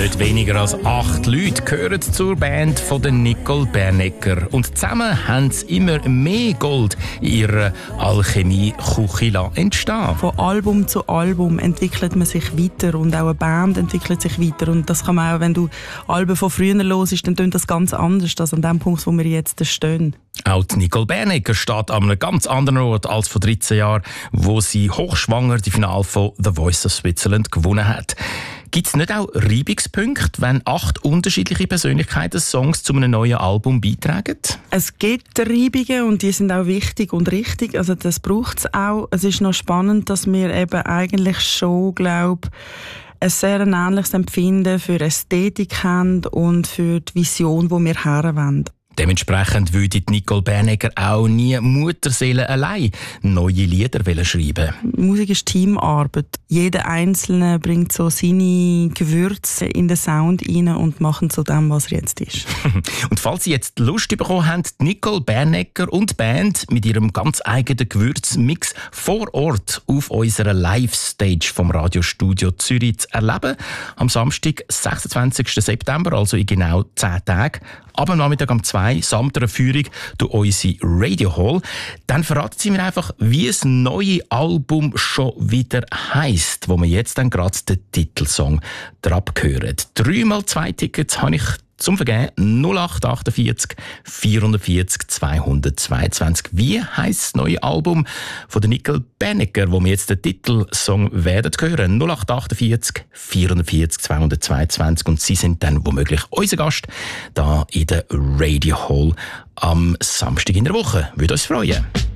Nicht weniger als 8 Leute gehören zur Band von den Nicole Bernecker. Und zusammen haben sie immer mehr Gold in ihrer Alchemie-Küche entstehen. Von Album zu Album entwickelt man sich weiter und auch eine Band entwickelt sich weiter. Und das kann man auch, wenn du Alben von früher hörst, dann tönt das ganz anders als an dem Punkt, wo wir jetzt stehen. Auch die Nicole Bernecker steht an einem ganz anderen Ort als vor 13 Jahren, wo sie hochschwanger die Finale von The Voice of Switzerland gewonnen hat. Gibt es nicht auch Reibungspunkte, wenn 8 unterschiedliche Persönlichkeiten Songs zu einem neuen Album beitragen? Es gibt Reibungen und die sind auch wichtig und richtig. Also das braucht es auch. Es ist noch spannend, dass wir eben eigentlich schon, glaube ein sehr ähnliches Empfinden für Ästhetik haben und für die Vision, die wir herwollen. Dementsprechend würde Nicole Bernecker auch nie Mutterseele allein neue Lieder schreiben. Musik ist Teamarbeit. Jeder Einzelne bringt so seine Gewürze in den Sound rein und macht zu dem, was er jetzt ist. Und falls Sie jetzt Lust bekommen haben, Nicole Bernecker und die Band mit ihrem ganz eigenen Gewürzmix vor Ort auf unserer Live-Stage vom Radiostudio Zürich zu erleben, am Samstag, 26. September, also in genau 10 Tagen, ab am Nachmittag um 2 samt einer Führung durch unsere Radio Hall. Dann verraten Sie mir einfach, wie das neue Album schon wieder heisst, wo wir jetzt dann gerade den Titelsong drauf hören. 3x2 Tickets habe ich zum Vergeben 0848 440 222. Wie heisst das neue Album von der Nicole Bernecker, wo wir jetzt den Titelsong werden hören? 0848 440 222. Und Sie sind dann womöglich unser Gast da in der Radio Hall am Samstag in der Woche. Würde uns freuen.